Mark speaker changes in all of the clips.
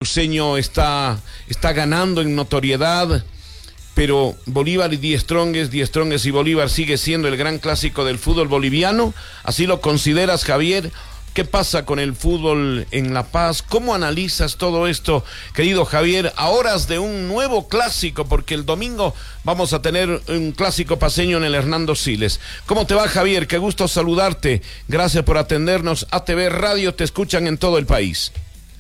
Speaker 1: cruceño está ganando en notoriedad, pero Bolívar y Die Strongest y Bolívar sigue siendo el gran clásico del fútbol boliviano. ¿Así lo consideras, Javier? ¿Qué pasa con el fútbol en La Paz? ¿Cómo analizas todo esto, querido Javier, a horas de un nuevo clásico? Porque el domingo vamos a tener un clásico paceño en el Hernando Siles. ¿Cómo te va, Javier? Qué gusto saludarte. Gracias por atendernos. ATV Radio, te escuchan en todo el país.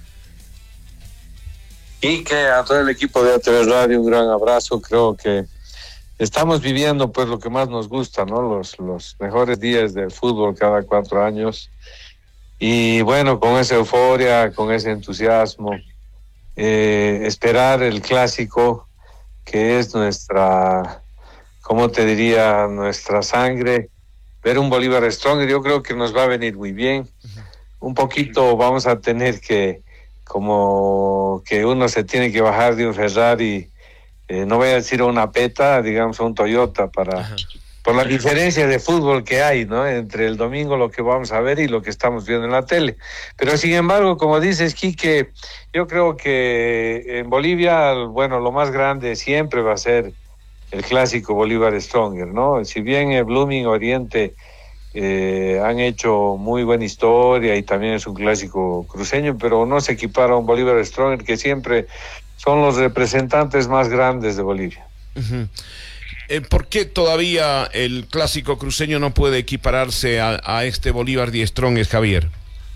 Speaker 2: Y que a todo el equipo de ATV Radio, un gran abrazo. Creo que estamos viviendo pues lo que más nos gusta, ¿no? Los mejores días del fútbol cada 4 años. Y bueno, con esa euforia, con ese entusiasmo, esperar el clásico, que es nuestra, ¿cómo te diría?, nuestra sangre. Ver un Bolívar Stronger, yo creo que nos va a venir muy bien. Un poquito vamos a tener que, como que uno se tiene que bajar de un Ferrari, no voy a decir una Peta, digamos un Toyota, por la diferencia de fútbol que hay, ¿no?, entre el domingo lo que vamos a ver y lo que estamos viendo en la tele. Pero sin embargo, como dices, Quique, yo creo que en Bolivia, bueno, lo más grande siempre va a ser el clásico Bolívar Stronger, ¿no? Si bien Blooming Oriente han hecho muy buena historia y también es un clásico cruceño, pero no se equipara a un Bolívar Stronger, que siempre son los representantes más grandes de Bolivia.
Speaker 1: Uh-huh. ¿Por qué todavía el clásico cruceño no puede equipararse a este Bolívar Die Strongest, Javier?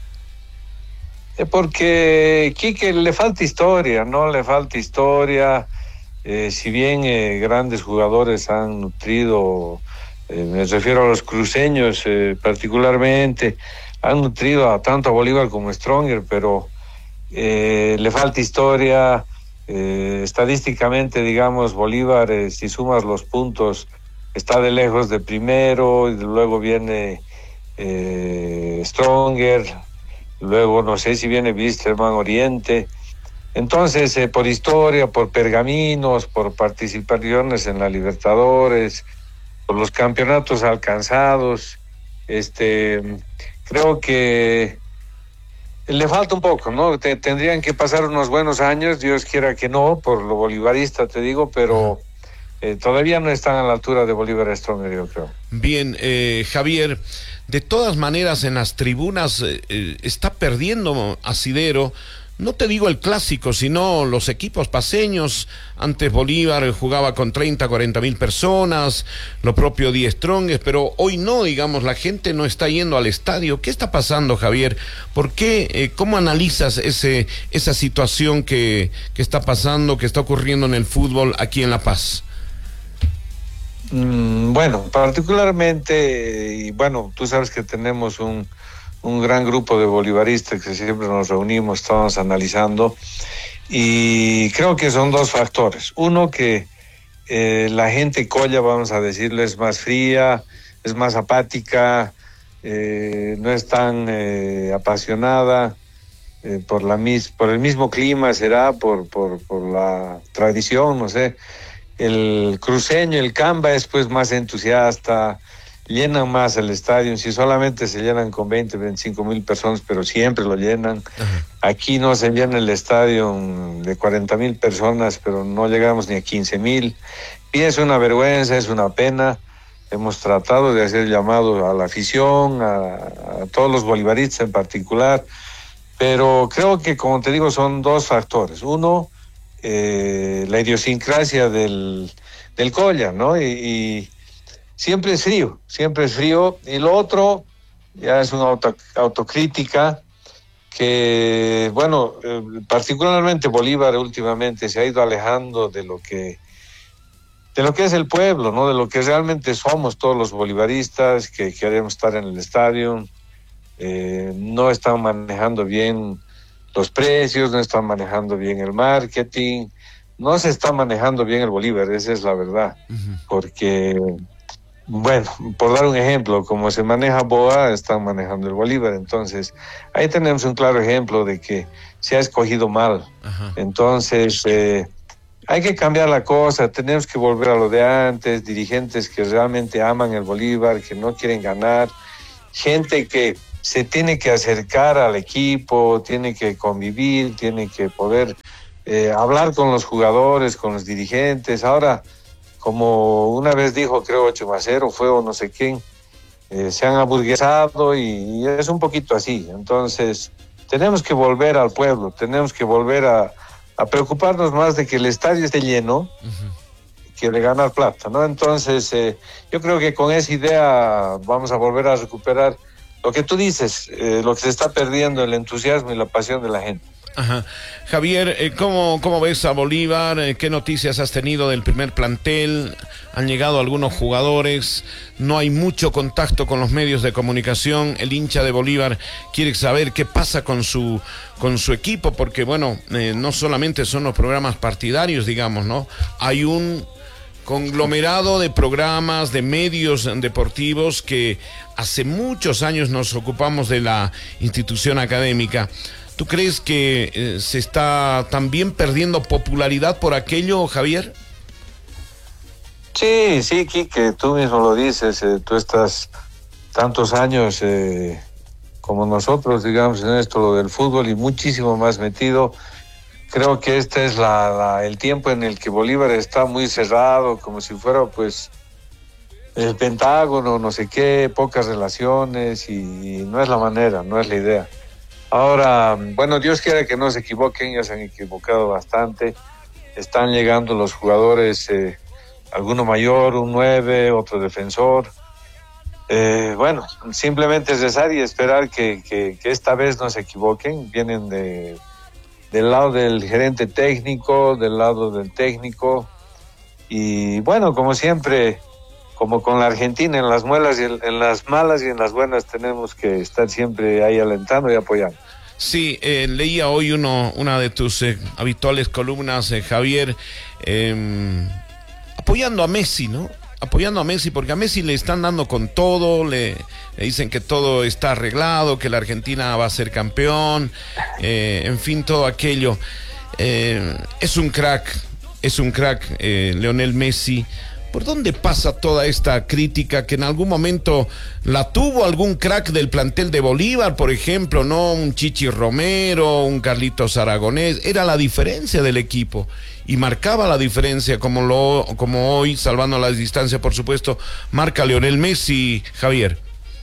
Speaker 2: Porque, Quique, le falta historia, ¿no? Le falta historia. Si bien grandes jugadores han nutrido, me refiero a los cruceños particularmente, han nutrido tanto a Bolívar como a Stronger, pero le falta historia. Estadísticamente, digamos, Bolívar, si sumas los puntos, está de lejos de primero, y luego viene Stronger, luego no sé si viene Wisterman Oriente. Entonces, por historia, por pergaminos, por participaciones en la Libertadores, por los campeonatos alcanzados, creo que le falta un poco, ¿no? Tendrían que pasar unos buenos años, Dios quiera que no, por lo bolivarista te digo, pero todavía no están a la altura de Bolívar Stronger, yo creo.
Speaker 1: Bien, Javier, de todas maneras en las tribunas está perdiendo asidero. No te digo el clásico, sino los equipos paceños. Antes Bolívar jugaba con 30, 40 mil personas, lo propio Die Strongest, pero hoy no, digamos, la gente no está yendo al estadio. ¿Qué está pasando, Javier? ¿Por qué? ¿Cómo analizas esa situación que está pasando, que está ocurriendo en el fútbol aquí en La Paz?
Speaker 2: Bueno, particularmente, y bueno, tú sabes que tenemos un gran grupo de bolivaristas que siempre nos reunimos, estamos analizando, y creo que son dos factores. Uno, que la gente colla, vamos a decirlo, es más fría, es más apática, no es tan apasionada por el mismo clima, será por la tradición, no sé. El cruceño, el Camba, es pues más entusiasta, llenan más el estadio. Si solamente se llenan con 20, 25 mil personas, pero siempre lo llenan. Uh-huh. Aquí no se llena el estadio de 40 mil personas, pero no llegamos ni a 15 mil. Y es una vergüenza, es una pena. Hemos tratado de hacer llamado a la afición, a todos los bolivaristas en particular, pero creo que, como te digo, son dos factores. Uno, la idiosincrasia del Colla, ¿no? Y siempre es frío, y lo otro ya es una autocrítica que, bueno, particularmente Bolívar últimamente se ha ido alejando de lo que es el pueblo, ¿no? De lo que realmente somos todos los bolivaristas que queremos estar en el estadio. No están manejando bien los precios, no están manejando bien el marketing, no se está manejando bien el Bolívar, esa es la verdad. Uh-huh. Porque, bueno, por dar un ejemplo, como se maneja Boa, están manejando el Bolívar. Entonces, ahí tenemos un claro ejemplo de que se ha escogido mal. Uh-huh. Entonces, hay que cambiar la cosa, tenemos que volver a lo de antes, dirigentes que realmente aman el Bolívar, que no quieren ganar, gente que se tiene que acercar al equipo, tiene que convivir, tiene que poder hablar con los jugadores, con los dirigentes. Ahora, como una vez dijo, creo 8-0, fue o no sé quién, se han aburguesado y es un poquito así. Entonces, tenemos que volver al pueblo, tenemos que volver a preocuparnos más de que el estadio esté lleno que de ganar plata, ¿no? Entonces, yo creo que con esa idea vamos a volver a recuperar lo que tú dices, lo que se está perdiendo, el entusiasmo y la pasión de la gente.
Speaker 1: Ajá. Javier, ¿cómo ves a Bolívar? ¿Qué noticias has tenido del primer plantel? Han llegado algunos jugadores, no hay mucho contacto con los medios de comunicación. El hincha de Bolívar quiere saber qué pasa con su equipo, porque bueno, no solamente son los programas partidarios, digamos, ¿no? Hay un conglomerado de programas, de medios deportivos que hace muchos años nos ocupamos de la institución académica. ¿Tú crees que se está también perdiendo popularidad por aquello, Javier?
Speaker 2: Sí, Quique, tú mismo lo dices, tú estás tantos años como nosotros, digamos, en esto, lo del fútbol, y muchísimo más metido. Creo que este es el tiempo en el que Bolívar está muy cerrado, como si fuera pues el Pentágono, no sé qué, pocas relaciones, y no es la manera, no es la idea. Ahora, bueno, Dios quiera que no se equivoquen, ya se han equivocado bastante. Están llegando los jugadores, alguno mayor, un 9, otro defensor. Bueno, simplemente es rezar y esperar que esta vez no se equivoquen. Vienen del lado del gerente técnico, del lado del técnico. Y bueno, como siempre, como con la Argentina, en las muelas y en las malas y en las buenas tenemos que estar siempre ahí alentando y apoyando.
Speaker 1: Sí, leía hoy una de tus habituales columnas, Javier, apoyando a Messi, ¿no? Apoyando a Messi, porque a Messi le están dando con todo, le dicen que todo está arreglado, que la Argentina va a ser campeón, en fin, todo aquello. Es un crack, Lionel Messi. ¿Por dónde pasa toda esta crítica que en algún momento la tuvo algún crack del plantel de Bolívar, por ejemplo, no un Chichi Romero, un Carlitos Aragonés? Era la diferencia del equipo y marcaba la diferencia como hoy, salvando las distancias, por supuesto, marca Lionel Messi, Javier.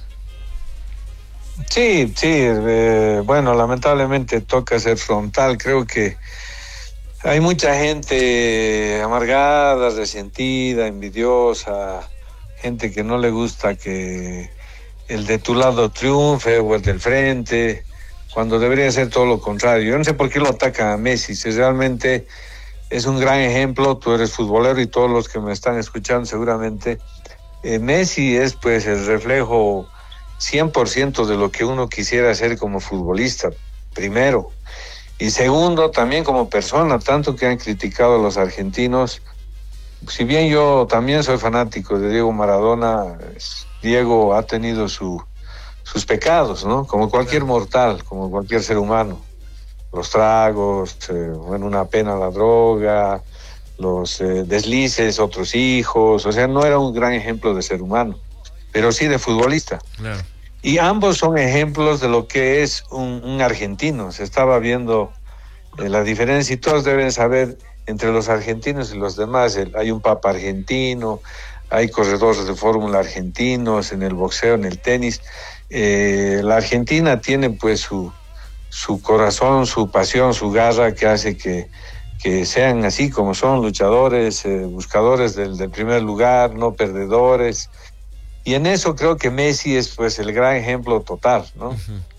Speaker 2: Sí, bueno, lamentablemente toca ser frontal. Creo que hay mucha gente amargada, resentida, envidiosa, gente que no le gusta que el de tu lado triunfe o el del frente, cuando debería ser todo lo contrario. Yo no sé por qué lo ataca a Messi, si realmente es un gran ejemplo. Tú eres futbolero y todos los que me están escuchando seguramente. Messi es pues el reflejo 100% de lo que uno quisiera ser como futbolista, primero. Y segundo, también como persona, tanto que han criticado a los argentinos. Si bien yo también soy fanático de Diego Maradona, Diego ha tenido sus pecados, ¿no? Como cualquier mortal, como cualquier ser humano. Los tragos, bueno, una pena la droga, los deslices, otros hijos. O sea, no era un gran ejemplo de ser humano, pero sí de futbolista. Claro. Y ambos son ejemplos de lo que es un argentino. Se estaba viendo la diferencia y todos deben saber entre los argentinos y los demás. Hay un papa argentino, hay corredores de fórmula argentinos en el boxeo, en el tenis. La Argentina tiene pues su corazón, su pasión, su garra que hace que sean así como son, luchadores, buscadores del primer lugar, no perdedores. Y en eso creo que Messi es pues el gran ejemplo total, ¿no?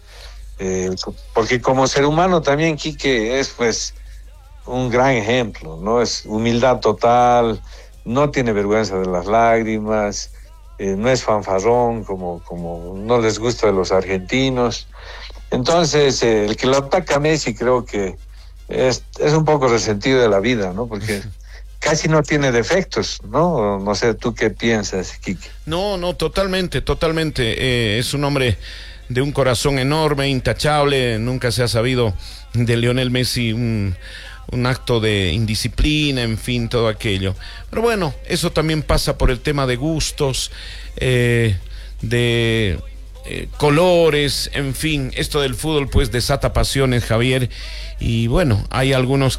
Speaker 2: Porque como ser humano también Quique es pues un gran ejemplo, ¿no? Es humildad total, no tiene vergüenza de las lágrimas, no es fanfarrón como no les gusta de los argentinos. Entonces el que lo ataca a Messi creo que es un poco resentido de la vida, ¿no? Porque casi no tiene defectos, ¿no? No sé, ¿tú qué piensas, Quique?
Speaker 1: No, totalmente. Es un hombre de un corazón enorme, intachable. Nunca se ha sabido de Lionel Messi un acto de indisciplina, en fin, todo aquello. Pero bueno, eso también pasa por el tema de gustos, de colores, en fin, esto del fútbol pues desata pasiones, Javier, y bueno, hay algunos